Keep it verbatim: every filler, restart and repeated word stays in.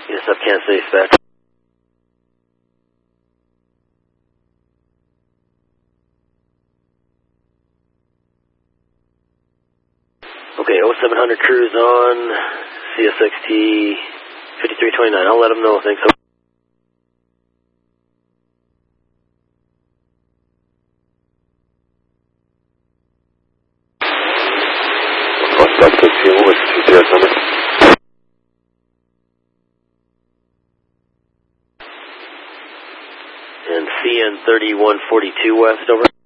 Yes, up Kansas City dispatch. Okay, oh seven hundred cruise on C S X T fifty-three twenty-nine. I'll let them know. Thanks. Contact fifteen with G P S number. And C N thirty-one forty-two west, over.